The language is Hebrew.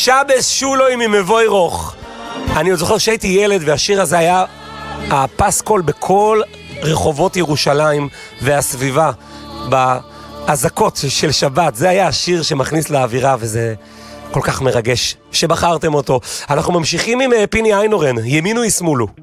שבס שולוי ממבוי רוך. אני עוד זוכר שהייתי ילד והשיר הזה היה הפסקול בכל רחובות ירושלים והסביבה בהזקות של שבת. זה היה השיר שמכניס לאווירה וזה כל כך מרגש שבחרתם אותו. אנחנו ממשיכים עם פיני איינורן, ימינו ישמאלו.